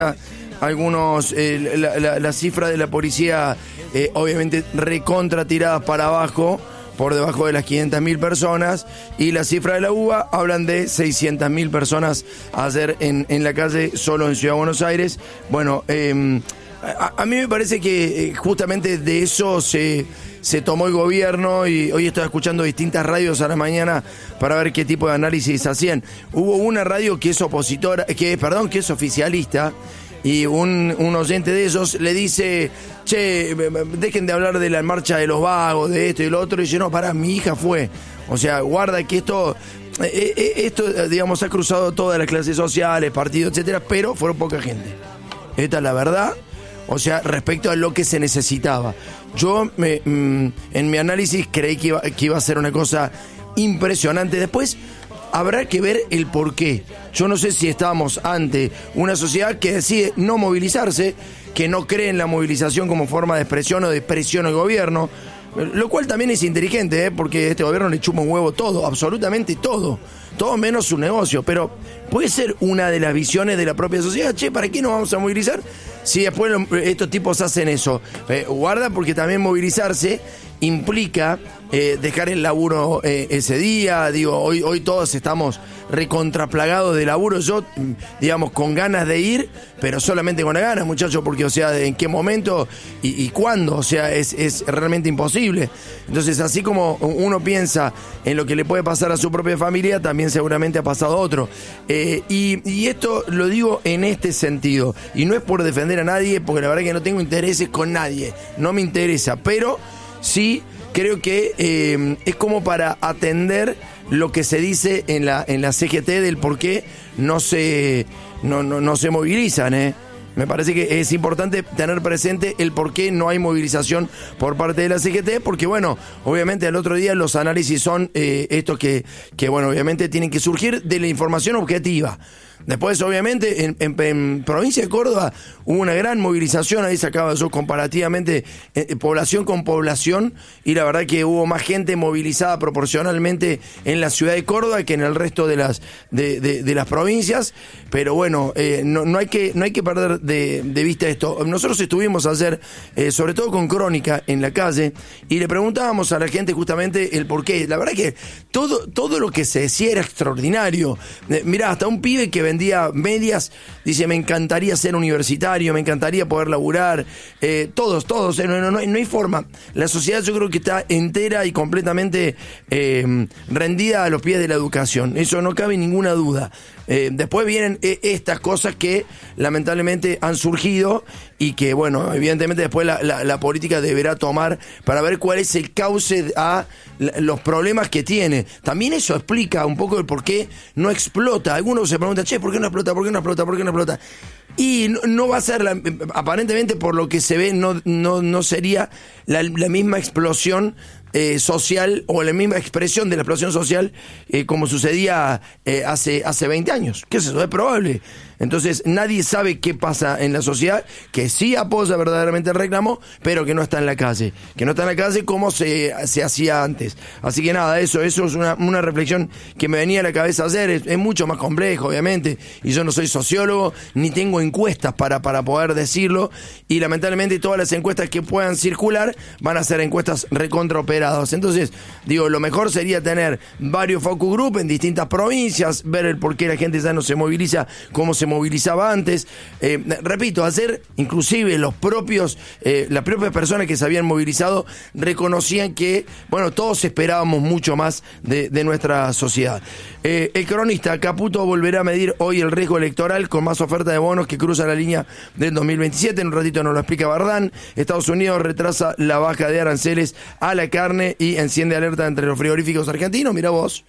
algunos, la cifra de la policía, obviamente recontra tiradas para abajo, por debajo de las 500.000 personas, y la cifra de la UBA hablan de 600.000 personas ayer en la calle, solo en Ciudad de Buenos Aires. Bueno, a mí me parece que justamente de eso se tomó el gobierno, y hoy estoy escuchando distintas radios a la mañana para ver qué tipo de análisis hacían. Hubo una radio que es opositora, que es oficialista, y un oyente de ellos le dice: che, dejen de hablar de la marcha de los vagos, de esto y lo otro. Y dice: no, pará, mi hija fue. O sea, guarda que esto, digamos, ha cruzado todas las clases sociales, partidos, etcétera, pero fueron poca gente. Esta es la verdad. O sea, respecto a lo que se necesitaba. Yo, en mi análisis, creí que iba a ser una cosa impresionante. Después habrá que ver el porqué. Yo no sé si estamos ante una sociedad que decide no movilizarse, que no cree en la movilización como forma de expresión o de presión al gobierno, lo cual también es inteligente, porque a este gobierno le chupa un huevo todo, absolutamente todo menos su negocio. Pero puede ser una de las visiones de la propia sociedad: che, ¿para qué nos vamos a movilizar si después estos tipos hacen eso? Guarda, porque también movilizarse implica dejar el laburo ese día. Digo, hoy todos estamos recontraplagados de laburo. Yo, digamos, con ganas de ir, pero solamente con ganas, muchachos, porque, o sea, en qué momento y cuándo, o sea, es realmente imposible. Entonces, así como uno piensa en lo que le puede pasar a su propia familia, también seguramente ha pasado a otro. Y esto lo digo en este sentido, y no es por defender a nadie, porque la verdad que no tengo intereses con nadie, no me interesa, pero sí creo que es como para atender lo que se dice en la CGT del por qué no se movilizan, Me parece que es importante tener presente el por qué no hay movilización por parte de la CGT, porque, bueno, obviamente al otro día los análisis son estos que, bueno, obviamente tienen que surgir de la información objetiva. Después, obviamente, en provincia de Córdoba hubo una gran movilización. Ahí sacaba yo comparativamente población con población, y la verdad que hubo más gente movilizada proporcionalmente en la ciudad de Córdoba que en el resto de las provincias. Pero bueno, no hay que perder de vista esto. Nosotros estuvimos ayer, sobre todo con Crónica, en la calle, y le preguntábamos a la gente justamente el porqué. La verdad que todo lo que se decía era extraordinario. Mirá, hasta un pibe que vendía medias dice: me encantaría ser universitario, me encantaría poder laburar. Todos, no hay forma. La sociedad, yo creo que está entera y completamente rendida a los pies de la educación. Eso no cabe ninguna duda. Después vienen estas cosas que lamentablemente han surgido, y que, bueno, evidentemente después la política deberá tomar para ver cuál es el cauce a los problemas que tiene. También eso explica un poco el por qué no explota. Algunos se preguntan: che, ¿por qué no explota? ¿Por qué no explota? ¿Por qué no explota? Y no va a ser, aparentemente, por lo que se ve, no sería la misma explosión social, o la misma expresión de la explosión social como sucedía hace 20 años. ¿Qué es eso? Es probable. Entonces nadie sabe qué pasa en la sociedad, que sí apoya verdaderamente el reclamo, pero que no está en la calle, como se hacía antes. Así que nada, eso es una reflexión que me venía a la cabeza ayer. Es mucho más complejo, obviamente, y yo no soy sociólogo, ni tengo encuestas para poder decirlo, y lamentablemente todas las encuestas que puedan circular van a ser encuestas recontraoperadas. Entonces, digo, lo mejor sería tener varios focus group en distintas provincias, ver el por qué la gente ya no se moviliza como se movilizaba antes. Repito, ayer inclusive las propias personas que se habían movilizado reconocían que, bueno, todos esperábamos mucho más de nuestra sociedad. El cronista: Caputo volverá a medir hoy el riesgo electoral con más oferta de bonos que cruza la línea del 2027. En un ratito nos lo explica Bardán. Estados Unidos retrasa la baja de aranceles a la carne y enciende alerta entre los frigoríficos argentinos. Mira vos.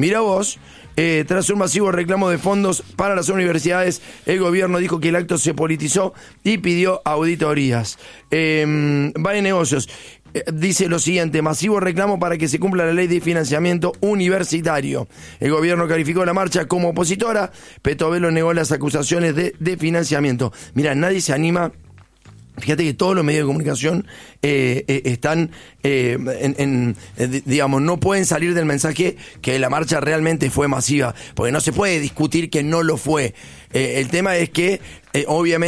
Tras un masivo reclamo de fondos para las universidades, el gobierno dijo que el acto se politizó y pidió auditorías. Vale Negocios dice lo siguiente: masivo reclamo para que se cumpla la ley de financiamiento universitario. El gobierno calificó la marcha como opositora. Petovelo negó las acusaciones de financiamiento. Mira, nadie se anima Fíjate que todos los medios de comunicación están, digamos, no pueden salir del mensaje que la marcha realmente fue masiva, porque no se puede discutir que no lo fue. El tema es que, obviamente,